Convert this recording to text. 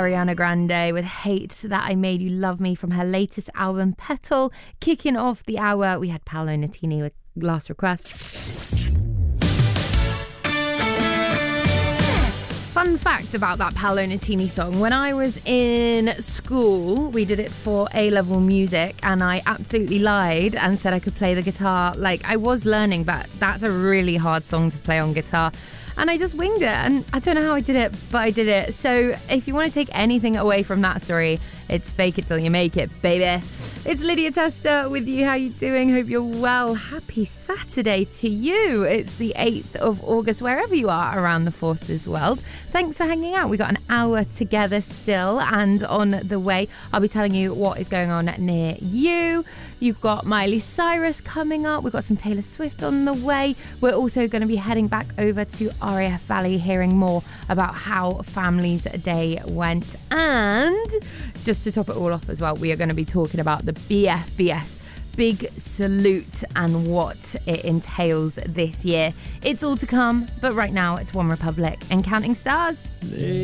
Ariana Grande with Hate That I Made You Love Me from her latest album, Petal. Kicking off the hour, we had Paolo Nutini with Last Request. Fun fact about that Paolo Nutini song. When I was in school, we did it for A-level music, and I absolutely lied and said I could play the guitar. Like, I was learning, but that's a really hard song to play on guitar. And I just winged it, and I don't know how I did it, but I did it. So if you want to take anything away from that story, it's fake it till you make it, baby. It's Lydia Tester with you. How you doing? Hope you're well. Happy Saturday to you. It's the 8th of August, wherever you are around the Forces world. Thanks for hanging out. We got an hour together still, and on the way, I'll be telling you what is going on near you. You've got Miley Cyrus coming up. We've got some Taylor Swift on the way. We're also going to be heading back over to RAF Valley, hearing more about how Families Day went. And just to top it all off as well, we are going to be talking about the BFBS Big Salute and what it entails this year. It's all to come, but right now it's One Republic and Counting Stars.